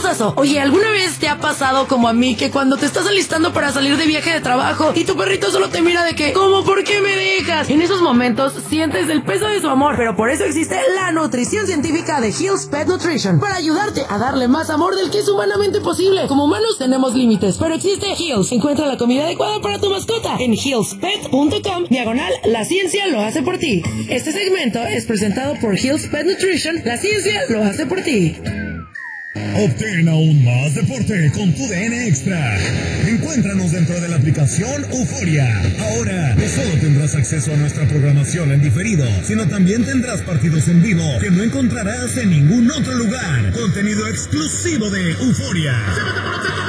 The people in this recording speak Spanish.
gustazo. Oye, ¿alguna vez te ha pasado como a mí que cuando te estás alistando para salir de viaje de trabajo y tu perrito solo te mira de que, ¿cómo? ¿Por qué me dejas? En esos momentos sientes el peso de su amor, pero por eso existe la nutrición científica de Hill's Pet Nutrition, para ayudarte a darle más amor del que es humanamente posible. Como humanos tenemos límites, pero existe Hill's. Encuentra la comida adecuada para tu mascota en hillspet.com/la ciencia lo hace por ti. Este segmento es presentado por Hill's Pet Nutrition. La ciencia lo hace por ti. Obtén aún más deporte con tu DN Extra. Encuéntranos dentro de la aplicación Euforia. Ahora no solo tendrás acceso a nuestra programación en diferido, sino también tendrás partidos en vivo que no encontrarás en ningún otro lugar. Contenido exclusivo de Euforia.